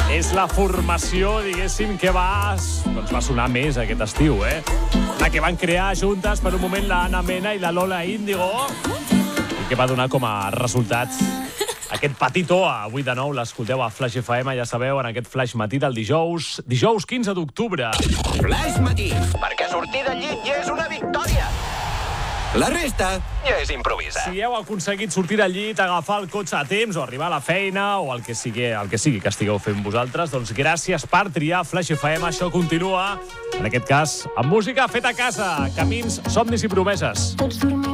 És la formació, diguéssim, que va sonar més aquest estiu, La que van crear juntes per un moment la Ana Mena i la Lola Índigo, i que va donar com a resultat aquest Patito. Avui de nou l'escolteu a Flash FM, ja sabeu, en aquest Flash Matí del dijous 15 d'octubre. Flash Matí, perquè sortir del llit ja és una victòria. La resta ja és improvisar. Si heu aconseguit sortir del llit, agafar el cotxe a temps o arribar a la feina o el que sigui que estigueu fent vosaltres, doncs gràcies per triar Flash FM. Això continua, en aquest cas, amb música feta a casa. Camins, somnis i promeses. Tots dormim